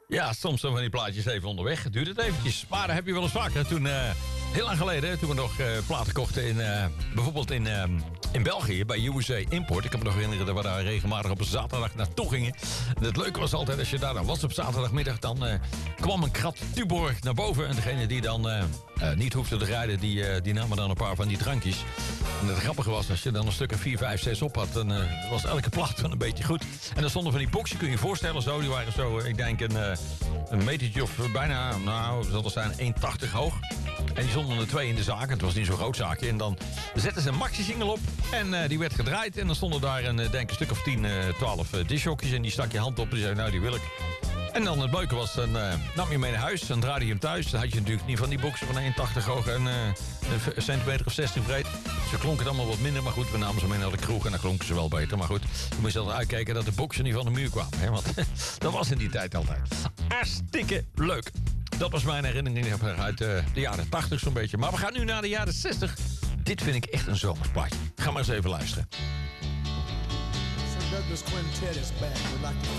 Ja, soms zijn van die plaatjes even onderweg. Het duurt het eventjes. Maar dat heb je wel eens vaker. Toen, heel lang geleden, toen we nog platen kochten in, bijvoorbeeld in België, bij USA Import. Ik kan me nog herinneren dat we daar regelmatig op een zaterdag naartoe gingen. En het leuke was altijd, als je daar dan was op zaterdagmiddag, dan kwam een krat Tuborg naar boven. En degene die dan niet hoefde te rijden, die namen dan een paar van die drankjes. En het grappige was, als je dan een stuk of 4, 5, 6 op had, dan was elke plaat dan een beetje goed. En dan stonden van die boxen, kun je je voorstellen, zo, die waren zo, ik denk een metertje of bijna, nou, zal het zijn 1,80 hoog. En die stonden er 2 in de zaak. Het was niet zo'n groot zaakje. En dan zetten ze een maxi-single op. En die werd gedraaid. En dan stonden daar een stuk of 10, 12 dishokjes. En die stak je hand op en die zei, nou, die wil ik. En dan het leuke was, dan nam je mee naar huis. Dan draaide je hem thuis. Dan had je natuurlijk niet van die boxen van 1,80 hoog en een centimeter of 16 breed. Zo klonk het allemaal wat minder. Maar goed, we namen ze mee naar de kroeg en dan klonken ze wel beter. Maar goed, we moesten altijd uitkijken dat de boxen niet van de muur kwamen. Hè? Want dat was in die tijd altijd. Hartstikke leuk. Dat was mijn herinnering uit de jaren 80 zo'n beetje. Maar we gaan nu naar de jaren 60. Dit vind ik echt een zomersplaatje. Ga maar eens even luisteren.